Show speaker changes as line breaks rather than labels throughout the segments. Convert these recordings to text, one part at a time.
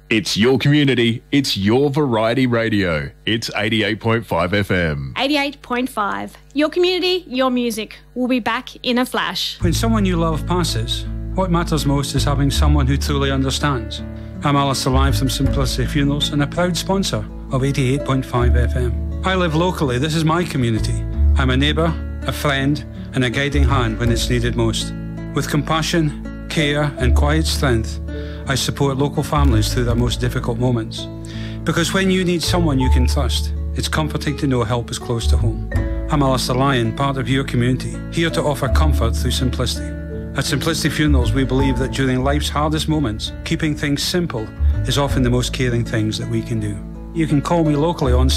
It's your community. It's your variety radio. It's 88.5 FM.
88.5. Your community, your music. We'll be back in a flash.
When someone you love passes, what matters most is having someone who truly understands. I'm Alistair Live from Simplicity Funerals and a proud sponsor of 88.5 FM. I live locally. This is my community. I'm a neighbour, a friend, and a guiding hand when it's needed most. With compassion, care, and quiet strength, I support local families through their most difficult moments. Because when you need someone you can trust, it's comforting to know help is close to home. I'm Alistair Lyon, part of your community, here to offer comfort through simplicity. At Simplicity Funerals, we believe that during life's hardest moments, keeping things simple is often the most caring things that we can do. You can call me locally on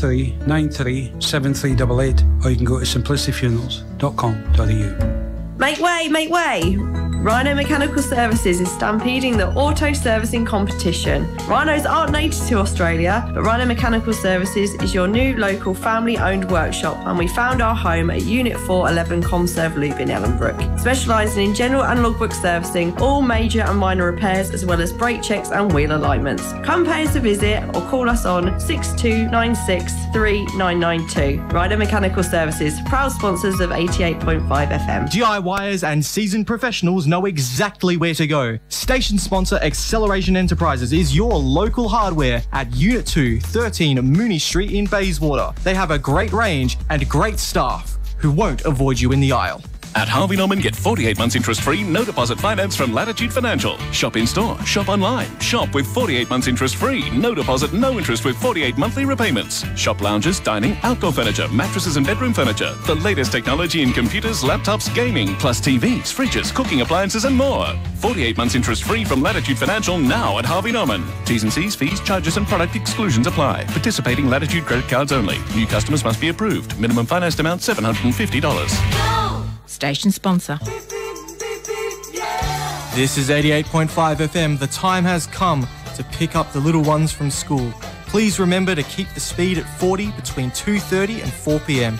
63937388, or you can go to simplicityfunerals.com.au.
Make way, make way! Rhino Mechanical Services is stampeding the auto servicing competition. Rhinos aren't native to Australia, but Rhino Mechanical Services is your new local family-owned workshop, and we found our home at Unit 411 Comserve Loop in Ellenbrook, specialising in general and logbook servicing, all major and minor repairs, as well as brake checks and wheel alignments. Come pay us a visit or call us on 6296 3992. Rhino Mechanical Services, proud sponsors of 88.5 FM.
DIYers and seasoned professionals know exactly where to go. Station sponsor Acceleration Enterprises is your local hardware at Unit 2, 13 Mooney Street in Bayswater. They have a great range and great staff who won't avoid you in the aisle.
At Harvey Norman, get 48 months interest-free, no deposit finance from Latitude Financial. Shop in-store, shop online, shop with 48 months interest-free, no deposit, no interest with 48 monthly repayments. Shop lounges, dining, outdoor furniture, mattresses and bedroom furniture. The latest technology in computers, laptops, gaming, plus TVs, fridges, cooking appliances and more. 48 months interest-free from Latitude Financial now at Harvey Norman. T's and C's, fees, charges and product exclusions apply. Participating Latitude credit cards only. New customers must be approved. Minimum financed amount $750.
Station sponsor.
This is 88.5 FM. The time has come to pick up the little ones from school. Please remember to keep the speed at 40 between 2:30 and 4 p.m.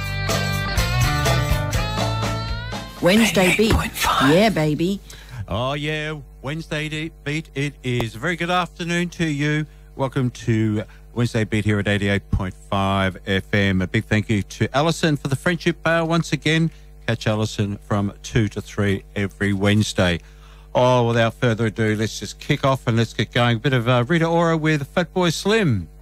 Wednesday beat. Yeah, baby.
Oh, yeah. Wednesday beat. It is. A very good afternoon to you. Welcome to Wednesday beat here at 88.5 FM. A big thank you to Alison for the friendship once again. Catch Alison from 2 to 3 every Wednesday. Oh, without further ado, let's just kick off and let's get going. A bit of Rita Ora with Fatboy Slim.